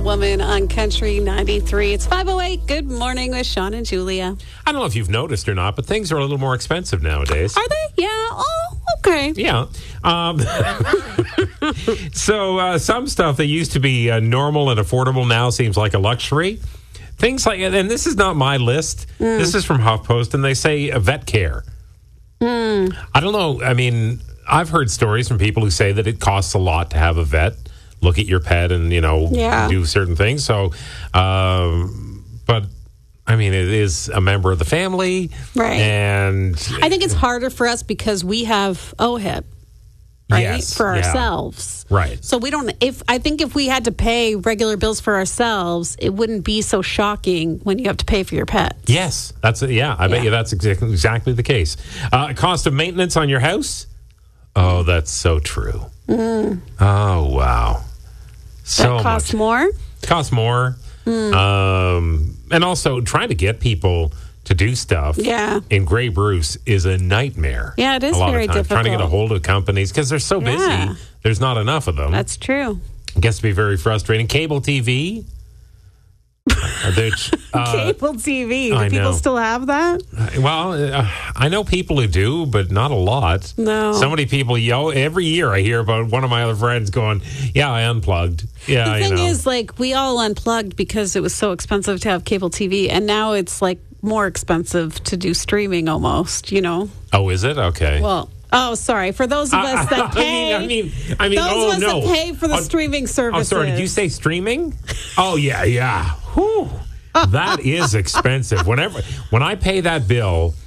Woman on Country 93. It's 5:08. Good morning with Sean and Julia. I don't know if you've noticed or not, but things are a little more expensive nowadays. Are they? Yeah. Oh, okay. Yeah. So some stuff that used to be normal and affordable now seems like a luxury. Things like, and this is not my list. This is from HuffPost, and they say vet care. I don't know. I mean, I've heard stories from people who say that it costs a lot to have a vet look at your pet and, do certain things. So, but I mean, it is a member of the family. Right. And I think it's harder for us because we have OHIP, right? Yes, for ourselves. Right. So we don't, I think if we had to pay regular bills for ourselves, it wouldn't be so shocking when you have to pay for your pet. Yes. I bet you that's exactly the case. Cost of maintenance on your house? Oh, that's so true. Oh, wow. So that costs much. more? Costs more. And also trying to get people to do stuff in Grey Bruce is a nightmare. Yeah, it is very difficult. Trying to get a hold of companies because they're so busy. There's not enough of them. That's true. It gets to be very frustrating. Cable TV. Cable TV. Do people still have that? Well, I know people who do, but not a lot. No. So many people yell. Every year I hear about one of my other friends going, yeah, I unplugged. Yeah, the thing is, like, we all unplugged because it was so expensive to have cable TV, and now it's, like, more expensive to do streaming almost, Oh, is it? Okay. Well, sorry. For those of us that pay, I mean, those of us that pay for the streaming services. Oh, sorry. Did you say streaming? Oh, yeah. Whew. That is expensive. When I pay that bill,